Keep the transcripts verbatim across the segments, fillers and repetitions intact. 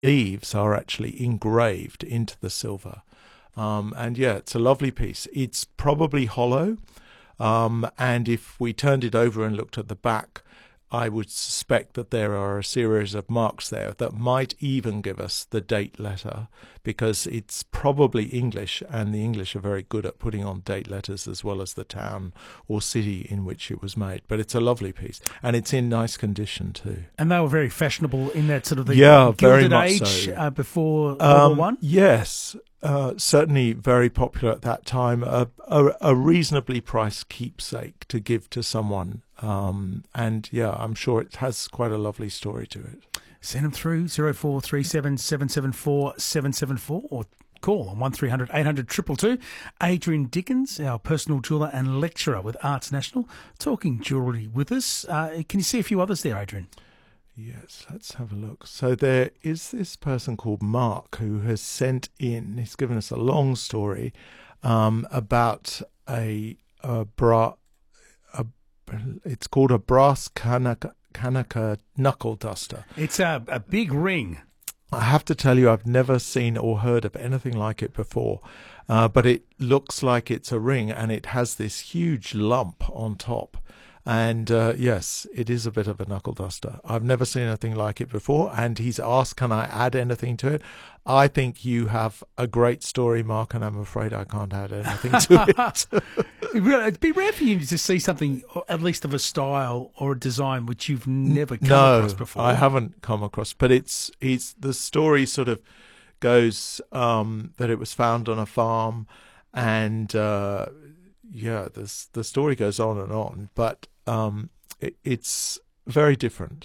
leaves are actually engraved into the silver. Um, and yeah, it's a lovely piece. It's probably hollow. Um, and if we turned it over and looked at the back, I would suspect that there are a series of marks there that might even give us the date letter, because it's probably English, and the English are very good at putting on date letters as well as the town or city in which it was made. But it's a lovely piece, and it's in nice condition too. And they were very fashionable in that sort of the yeah, very Gilded much Age so. uh, before World Um, War One. Yes, uh, certainly very popular at that time. A, a, a reasonably priced keepsake to give to someone. Um, and yeah, I'm sure it has quite a lovely story to it. Send them through zero four three seven seven seven four seven seven four or call on one three hundred eight hundred two two two. Adrian Dickens, our personal jeweller and lecturer with Arts National, talking jewellery with us. Uh, can you see a few others there, Adrian? Yes, let's have a look. So there is this person called Mark who has sent in, he's given us a long story um, about a, a bra, a, it's called a brass Kanaka, Kanaka knuckle duster. It's a, a big ring. I have to tell you, I've never seen or heard of anything like it before, uh, but it looks like it's a ring, and it has this huge lump on top. And uh, yes, it is a bit of a knuckle duster. I've never seen anything like it before. And he's asked, can I add anything to it? I think you have a great story, Mark, and I'm afraid I can't add anything to it. It'd be rare for you to see something, at least of a style or a design, which you've never come no, across before. I haven't come across. But it's it's the story sort of goes um, that it was found on a farm, and uh, yeah, this the story goes on and on. But um, it, it's very different.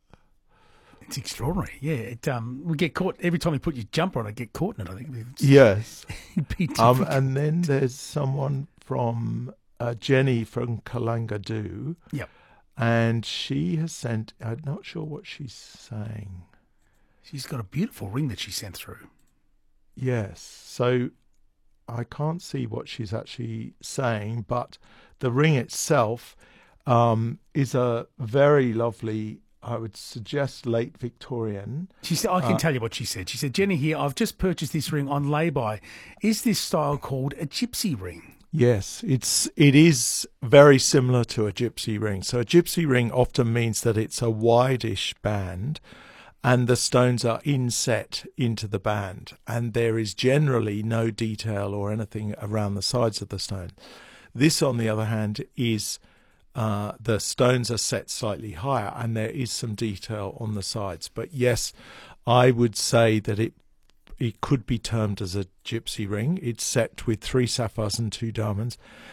It's extraordinary, yeah. It um, we get caught every time you put your jumper on. I get caught in it. I think. It's, Yes. it'd be Um, difficult. and then there's someone from uh, Jenny from Kalangadoo. Yep. And she has sent, I'm not sure what she's saying. She's got a beautiful ring that she sent through. Yes. So I can't see what she's actually saying, but the ring itself um, is a very lovely, I would suggest, late Victorian. She said, I can Uh, tell you what she said. She said, Jenny here, I've just purchased this ring on lay-by. Is this style called a gypsy ring? Yes, it's it is very similar to a gypsy ring. So a gypsy ring often means that it's a wide-ish band, and the stones are inset into the band, and there is generally no detail or anything around the sides of the stone. This, on the other hand, is uh, the stones are set slightly higher, and there is some detail on the sides. But yes, I would say that it it could be termed as a gypsy ring. It's set with three sapphires and two diamonds,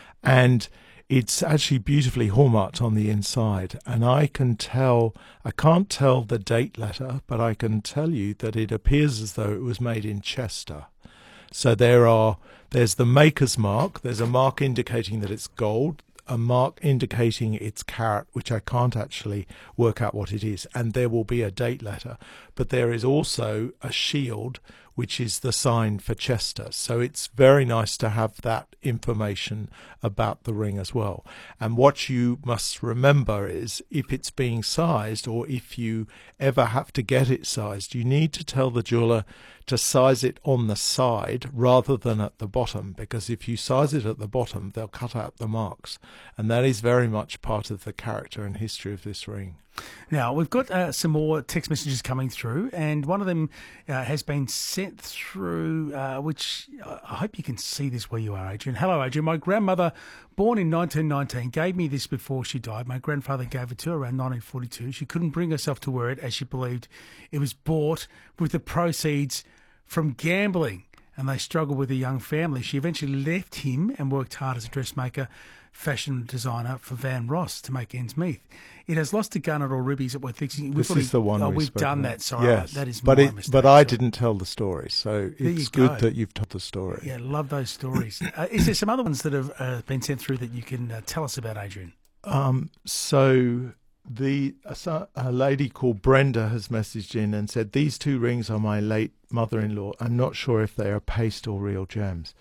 and it's actually beautifully hallmarked on the inside. And I can tell, I can't tell the date letter, but I can tell you that it appears as though it was made in Chester. So there are, there's the maker's mark, there's a mark indicating that it's gold, a mark indicating it's carat, which I can't actually work out what it is, and there will be a date letter. But there is also a shield, which is the sign for Chester. So it's very nice to have that information about the ring as well. And what you must remember is, if it's being sized, or if you ever have to get it sized, you need to tell the jeweller to size it on the side rather than at the bottom, because if you size it at the bottom, they'll cut out the marks. And that is very much part of the character and history of this ring. Now, we've got uh, some more text messages coming through, and one of them uh, has been sent through, uh, which uh, I hope you can see this where you are, Adrian. Hello, Adrian. My grandmother, born in nineteen nineteen, gave me this before she died. My grandfather gave it to her around nineteen forty-two. She couldn't bring herself to wear it, as she believed it was bought with the proceeds from gambling, and they struggled with a young family. She eventually left him and worked hard as a dressmaker, fashion designer for Van Ross to make ends meet. It has lost a garnet or rubies that we're thinking. This already, is the one oh, we we've spoke done about. that. Sorry, Yes, that is but my it, mistake. But I sorry. didn't tell the story, so There it's you good go. that you've told the story. Yeah, love those stories. uh, is there some other ones that have uh, been sent through that you can uh, tell us about, Adrian? Um, so the a, so- a lady called Brenda has messaged in and said, these two rings are my late mother-in-law. I'm not sure if they are paste or real gems.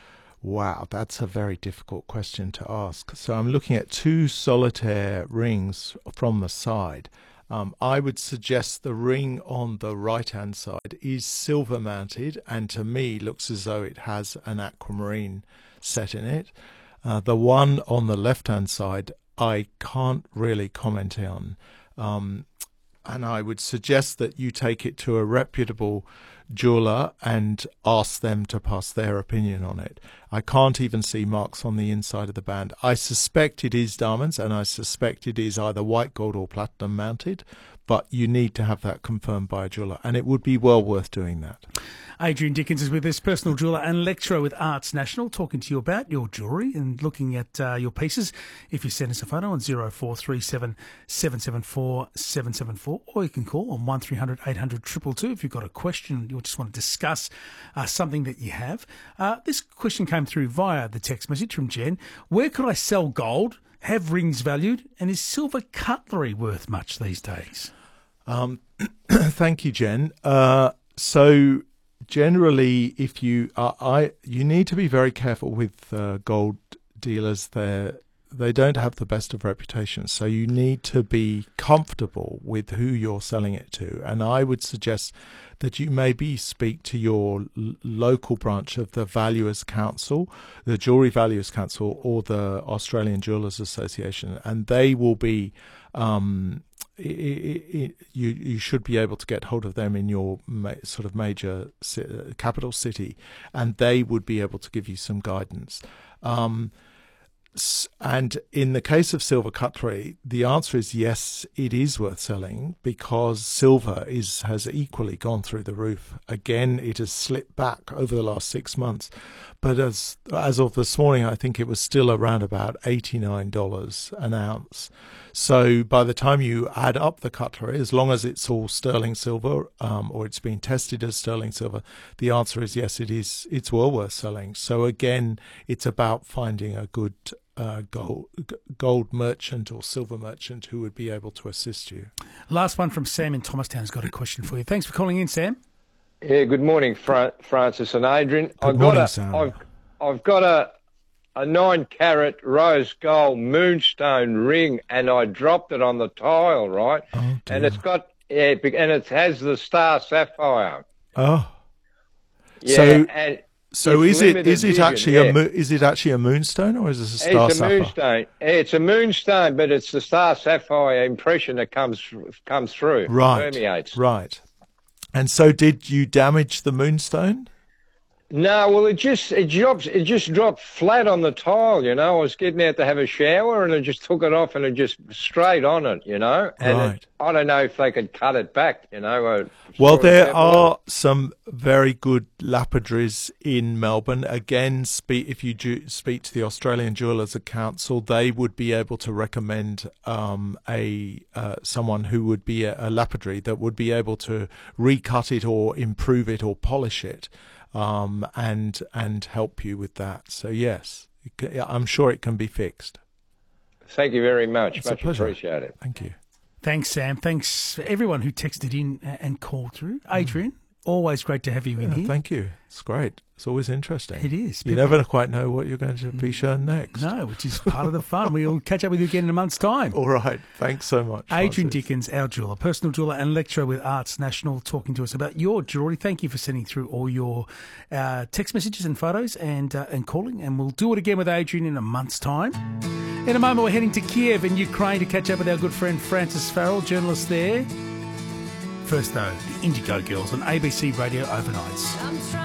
Wow, that's a very difficult question to ask. So I'm looking at two solitaire rings from the side. Um, I would suggest the ring on the right-hand side is silver mounted, and to me looks as though it has an aquamarine set in it. Uh, the one on the left-hand side I can't really comment on. Um, and I would suggest that you take it to a reputable jeweller and ask them to pass their opinion on it. I can't even see marks on the inside of the band. I suspect it is diamonds, and I suspect it is either white gold or platinum mounted, but you need to have that confirmed by a jeweller, and it would be well worth doing that. Adrian Dickens is with us, personal jeweller and lecturer with Arts National, talking to you about your jewellery and looking at uh, your pieces. If you send us a photo on zero four three seven, seven seven four, seven seven four, or you can call on one three hundred, eight hundred, two two two if you've got a question you just want to discuss uh, something that you have. Uh, this question came through via the text message from Jen. Where could I sell gold, have rings valued, and is silver cutlery worth much these days? Um, thank you, Jen. Uh, so... Generally, if you are, I, you need to be very careful with uh, gold dealers. They they don't have the best of reputations, so you need to be comfortable with who you're selling it to. And I would suggest that you maybe speak to your l- local branch of the Valuers Council, the Jewellery Valuers Council, or the Australian Jewellers Association, and they will be. Um, It, it, it, you you should be able to get hold of them in your ma- sort of major ci- capital city, and they would be able to give you some guidance. Um, s- and in the case of silver cutlery, the answer is yes, it is worth selling, because silver is has equally gone through the roof. Again, it has slipped back over the last six months, but as as of this morning, I think it was still around about eighty-nine dollars an ounce. So by the time you add up the cutlery, as long as it's all sterling silver, um, or it's been tested as sterling silver, the answer is yes, it is. It's well worth selling. So again, it's about finding a good uh, gold gold merchant or silver merchant who would be able to assist you. Last one from Sam in Thomastown has got a question for you. Thanks for calling in, Sam. Yeah, good morning, Fra- Francis and Adrian. Good I've morning, got a, Sam. I've, I've got a a nine carat rose gold moonstone ring, and I dropped it on the tile, right? Oh, and it's got yeah, and it has the star sapphire. Oh, Yeah, so and so it's is it limited is it vision, actually yeah. a mo- is it actually a moonstone, or is it a star It's a sapphire? moonstone. It's a moonstone, but it's the star sapphire impression that comes comes through, Right, permeates. right. And so, did you damage the moonstone? No, well, it just it drops it just dropped flat on the tile, you know. I was getting out to have a shower, and I just took it off, and it just straight on it, you know. And Right. it, I don't know if they could cut it back, you know. uh, Well, sort of there that are way. some very good lapidaries in Melbourne. Again, speak, if you ju- speak to the Australian Jewellers Council, they would be able to recommend um, a uh, someone who would be a, a lapidary that would be able to recut it or improve it or polish it, um, and and help you with that. So yes, it ca- I'm sure it can be fixed. Thank you very much. It's a Much pleasure. appreciated. Thank you. Thanks, Sam. Thanks for everyone who texted in and called through. Adrian, always great to have you in Yeah, here. thank you. It's great. It's always interesting. It is. You never quite know what you're going to be shown next. No, which is part of the fun. We'll catch up with you again in a month's time. All right. Thanks so much. Adrian Francis. Dickens, our jeweller, personal jeweller and lecturer with Arts National, talking to us about your jewellery. Thank you for sending through all your uh, text messages and photos and uh, and calling. And we'll do it again with Adrian in a month's time. In a moment, we're heading to Kiev in Ukraine to catch up with our good friend Francis Farrell, journalist there. First, though, the Indigo Girls on A B C Radio Overnights.